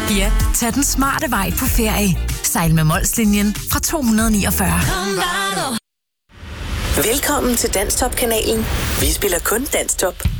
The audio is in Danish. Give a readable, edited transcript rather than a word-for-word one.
Ja, tag den smarte vej på ferie. Sejl med Molslinjen fra 249. Velkommen til Danstop-kanalen. Vi spiller kun Danstop.